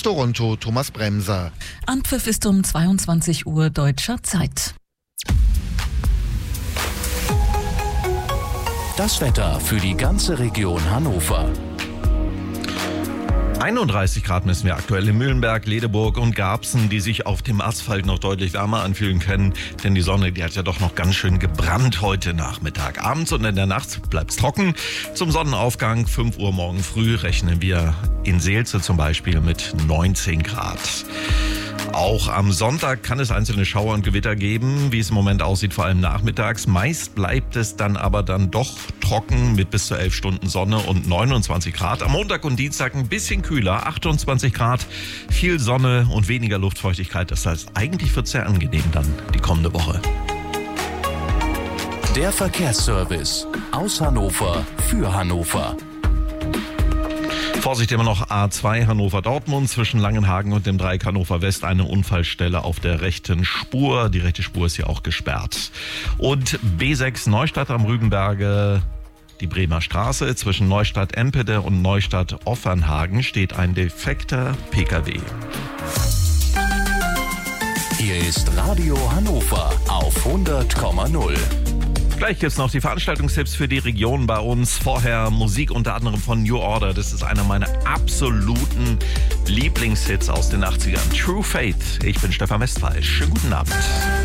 Toronto Thomas Bremser. Anpfiff ist um 22 Uhr deutscher Zeit. Das Wetter für die ganze Region Hannover. 31 Grad messen wir aktuell in Mühlenberg, Ledeburg und Garbsen, die sich auf dem Asphalt noch deutlich wärmer anfühlen können. Denn die Sonne, die hat ja doch noch ganz schön gebrannt heute Nachmittag. Abends und in der Nacht bleibt es trocken. Zum Sonnenaufgang 5 Uhr morgen früh rechnen wir in Seelze zum Beispiel mit 19 Grad. Auch am Sonntag kann es einzelne Schauer und Gewitter geben, wie es im Moment aussieht, vor allem nachmittags. Meist bleibt es dann aber doch trocken mit bis zu 11 Stunden Sonne und 29 Grad. Am Montag und Dienstag ein bisschen kühler, 28 Grad, viel Sonne und weniger Luftfeuchtigkeit. Das heißt, eigentlich wird es sehr angenehm dann die kommende Woche. Der Verkehrsservice aus Hannover für Hannover. Vorsicht immer noch A2 Hannover-Dortmund zwischen Langenhagen und dem Dreieck Hannover West eine Unfallstelle auf der rechten Spur. Die rechte Spur ist hier auch gesperrt. Und B6 Neustadt am Rübenberge, die Bremer Straße zwischen Neustadt-Empede und Neustadt-Offernhagen steht ein defekter PKW. Hier ist Radio Hannover auf 100,0. Gleich gibt es noch die Veranstaltungstipps für die Region bei uns. Vorher Musik unter anderem von New Order. Das ist einer meiner absoluten Lieblingshits aus den 80ern. True Faith. Ich bin Stefan Westphal. Schönen guten Abend.